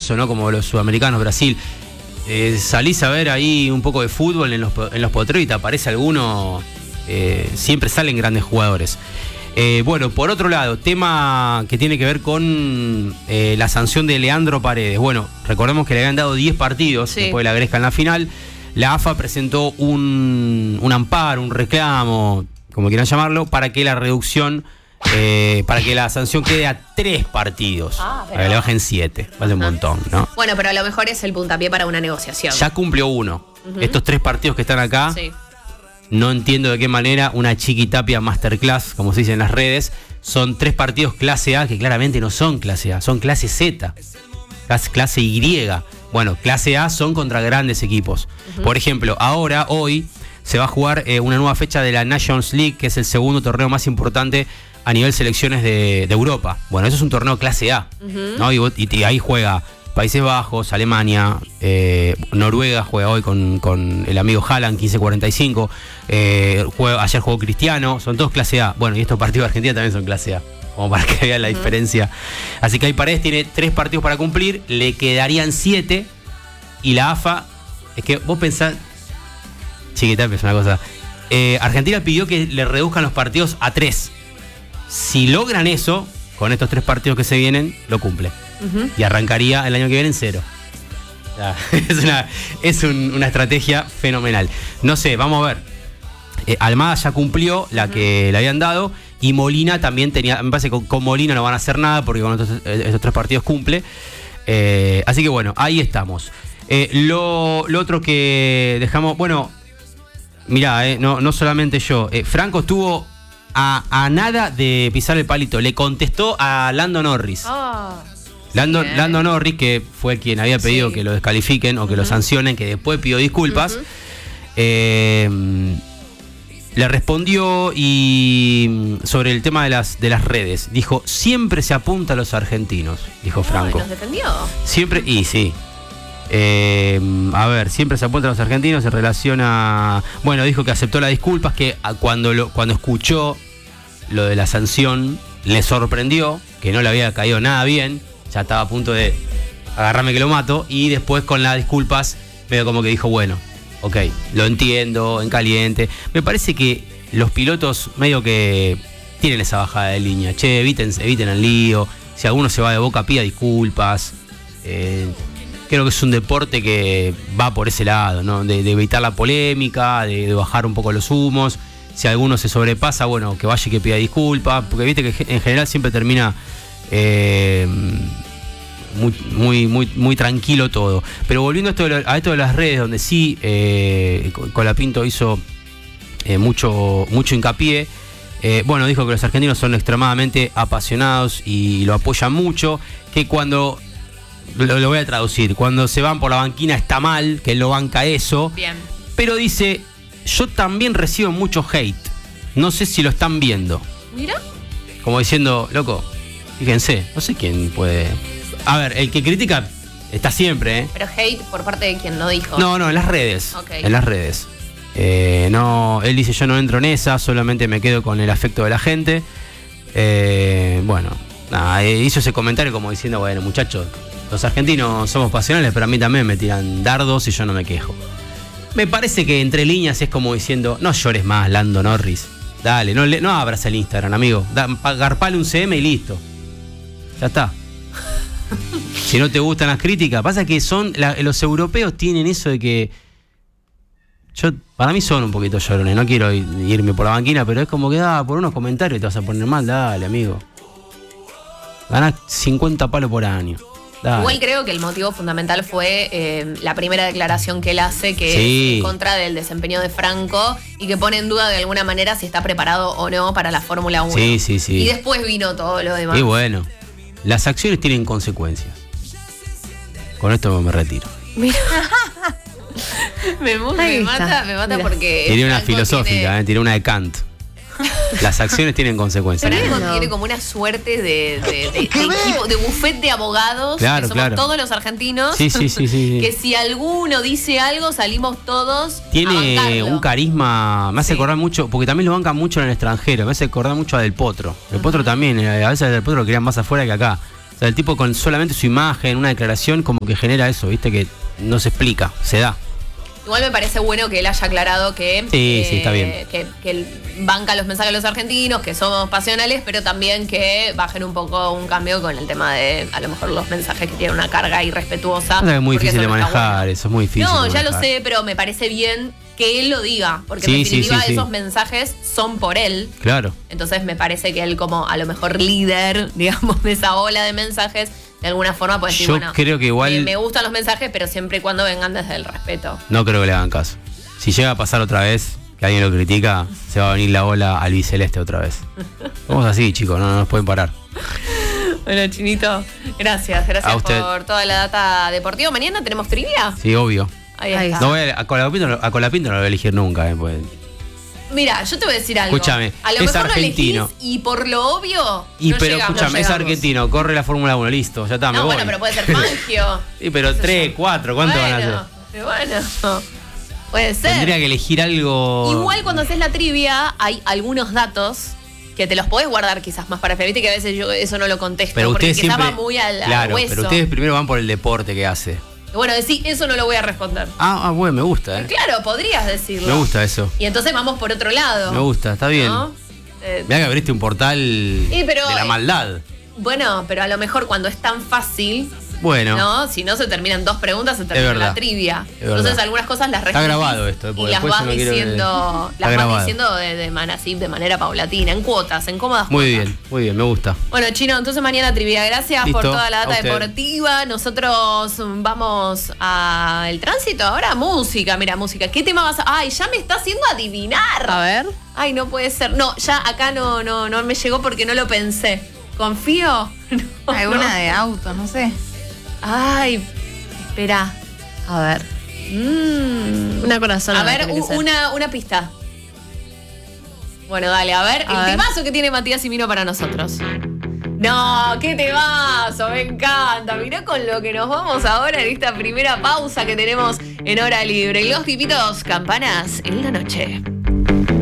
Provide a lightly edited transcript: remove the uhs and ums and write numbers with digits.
eso, ¿no? Como los sudamericanos, Brasil. Salís a ver ahí un poco de fútbol en los potreros y te aparece alguno, siempre salen grandes jugadores. Bueno, por otro lado, tema que tiene que ver con la sanción de Leandro Paredes. Bueno, recordemos que le habían dado 10 partidos después de la gresca en la final. La AFA presentó un amparo, un reclamo, como quieran llamarlo, para que la reducción, para que la sanción quede a 3 partidos. Para que le bajen 7. Vale un montón, ¿no? Bueno, pero a lo mejor es el puntapié para una negociación. Ya cumplió uno. Estos 3 partidos que están acá. Sí. No entiendo de qué manera una Chiquitapia Masterclass, como se dice en las redes, son 3 partidos clase A que claramente no son clase A, son clase Z, clase Y. Bueno, clase A son contra grandes equipos. Por ejemplo, hoy, se va a jugar una nueva fecha de la Nations League, que es el segundo torneo más importante a nivel selecciones de Europa. Bueno, eso es un torneo clase A, ¿no? Y ahí juega Países Bajos, Alemania, Noruega juega hoy con el amigo Haaland, 15:45. Ayer jugó Cristiano, son todos clase A. Bueno, y estos partidos de Argentina también son clase A, como para que vean la diferencia. Así que ahí Paredes tiene 3 partidos para cumplir, le quedarían 7. Y la AFA, es que vos pensás, Chiquitapia es una cosa. Argentina pidió que le reduzcan los partidos a 3. Si logran eso, con estos 3 partidos que se vienen, lo cumple. Y arrancaría el año que viene en 0. Es una estrategia fenomenal. No sé, vamos a ver. Almada ya cumplió la que le habían dado. Y Molina también tenía. Me parece que con Molina no van a hacer nada porque con estos 3 partidos cumple. Así que bueno, ahí estamos. Lo otro que dejamos. Bueno, mirá, no solamente yo. Franco estuvo a nada de pisar el palito. Le contestó a Lando Norris. Lando Norris, que fue quien había pedido que lo descalifiquen o que lo sancionen, que después pidió disculpas, le respondió y sobre el tema de las redes. Dijo, siempre se apunta a los argentinos, dijo Franco. ¿Los defendió? Siempre, y sí. A ver, siempre se apunta a los argentinos en relación a... Bueno, dijo que aceptó las disculpas, que cuando escuchó lo de la sanción, le sorprendió, que no le había caído nada bien. Ya estaba a punto de agarrarme que lo mato. Y después con las disculpas medio como que dijo, bueno, ok, lo entiendo, en caliente. Me parece que los pilotos medio que tienen esa bajada de línea. Che, eviten el lío. Si alguno se va de boca, pida disculpas. Creo que es un deporte que va por ese lado, ¿no? De evitar la polémica, de bajar un poco los humos. Si alguno se sobrepasa, bueno, que vaya y que pida disculpas. Porque viste que en general siempre termina... muy tranquilo todo. Pero volviendo a esto de las redes, donde sí Colapinto hizo mucho hincapié. Bueno, dijo que los argentinos son extremadamente apasionados y lo apoyan mucho. Que cuando, lo voy a traducir, cuando se van por la banquina está mal, que él lo banca eso. Bien. Pero dice, yo también recibo mucho hate. No sé si lo están viendo. Mira. Como diciendo, loco, fíjense, no sé quién puede... A ver, el que critica está siempre, Pero hate por parte de quien lo dijo. No, en las redes. Okay. En las redes. No, él dice, yo no entro en esa, solamente me quedo con el afecto de la gente. Bueno, nada, hizo ese comentario como diciendo, bueno, muchachos, los argentinos somos pasionales, pero a mí también me tiran dardos y yo no me quejo. Me parece que entre líneas es como diciendo, no llores más, Lando Norris. Dale, no abras el Instagram, amigo. Garpale un CM y listo. Ya está. Si no te gustan las críticas, pasa que los europeos tienen eso de que para mí son un poquito llorones, no quiero irme por la banquina, pero es como que por unos comentarios te vas a poner mal, dale, amigo. Ganás 50 palos por año. Dale. Igual creo que el motivo fundamental fue la primera declaración que él hace, que es en contra del desempeño de Franco y que pone en duda de alguna manera si está preparado o no para la Fórmula 1. Sí. Y después vino todo lo demás. Y bueno, las acciones tienen consecuencias. Con esto me retiro. Mira. me mata porque... Tiene una filosófica, tiene una de Kant. Las acciones tienen consecuencias. Franco tiene como una suerte de equipo, de buffet de abogados, claro, que somos todos los argentinos. Sí. Que si alguno dice algo, salimos todos. Tiene un carisma, me hace acordar mucho, porque también lo bancan mucho en el extranjero, me hace acordar mucho a Del Potro. Del Potro también, a veces Del Potro lo querían más afuera que acá. O sea, el tipo con solamente su imagen, una declaración, como que genera eso, ¿viste? Que no se explica, se da. Igual me parece bueno que él haya aclarado que, sí, está bien. que él banca los mensajes de los argentinos, que somos pasionales, pero también que bajen un poco un cambio con el tema de, a lo mejor, los mensajes que tienen una carga irrespetuosa. Es muy difícil de manejar, eso es muy difícil. No, ya lo sé, pero me parece bien que él lo diga, porque en definitiva esos mensajes son por él. Claro. Entonces me parece que él, como a lo mejor líder, digamos, de esa ola de mensajes, de alguna forma puede decir, yo creo que igual me gustan los mensajes, pero siempre y cuando vengan desde el respeto. No creo que le hagan caso. Si llega a pasar otra vez, que alguien lo critica, se va a venir la ola albiceleste otra vez. Vamos así, chicos, no nos pueden parar. Bueno, Chinito, gracias por toda la data deportiva. ¿Mañana tenemos trivia? Sí, obvio. Ahí está. No voy a Colapinto no lo voy a elegir nunca, pues. Mira, yo te voy a decir algo. Escúchame, a lo es mejor argentino. Lo elegís y por lo obvio. Pero escúchame, es argentino, corre la Fórmula 1, listo, ya está, me voy. Bueno, pero puede ser Fangio. Sí, pero 3, 4, ¿cuánto van a hacer? Bueno, puede ser. Tendría que elegir algo. Igual cuando haces la trivia, hay algunos datos que te los podés guardar quizás más para final. Viste que a veces yo eso no lo contesto, pero porque ustedes siempre, va muy al hueso. Pero ustedes primero van por el deporte que hace. Bueno, decís, eso no lo voy a responder. Bueno, me gusta, Claro, podrías decirlo. Me gusta eso. Y entonces vamos por otro lado. Me gusta, está bien. ¿No? Mirá que abriste un portal de la maldad. Bueno, pero a lo mejor cuando es tan fácil, bueno, ¿no? Si no se terminan 2 preguntas, se termina la trivia. Entonces algunas cosas las está grabado esto, y las vas diciendo, de manera paulatina, en cuotas, en cómodas cuotas. Muy bien, me gusta. Bueno, Chino, entonces mañana trivia. Gracias Listo, por toda la data deportiva. Nosotros vamos al tránsito. Ahora música, mira, música. ¿Qué tema vas a...? Ay, ya me está haciendo adivinar. A ver. Ay, no puede ser. No, ya acá no me llegó porque no lo pensé. ¿Confío? No, Alguna de auto, no sé. Ay, espera. A ver. Una corazón. A ver, una pista. Bueno, dale, a ver. El temazo que tiene Matías y Mino para nosotros. No, qué temazo, me encanta. Mirá con lo que nos vamos ahora en esta primera pausa que tenemos en Hora Libre. Y los tipitos campanas en la noche.